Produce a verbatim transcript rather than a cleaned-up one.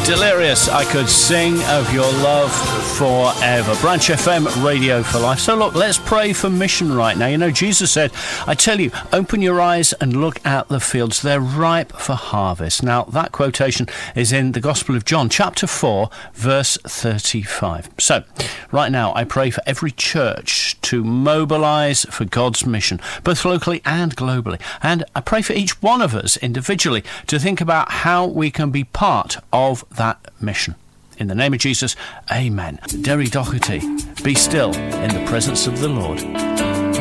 Delirious, I could sing of your love forever. Branch F M, Radio for Life. So look, let's pray for mission right now. You know, Jesus said, I tell you, open your eyes and look at the fields. They're ripe for harvest. Now, that quotation is in the Gospel of John, chapter four, verse thirty-five. So, right now, I pray for every church to mobilize for God's mission, both locally and globally. And I pray for each one of us individually to think about how we can be part of that mission. In the name of Jesus, amen. Derry Doherty, be still in the presence of the Lord.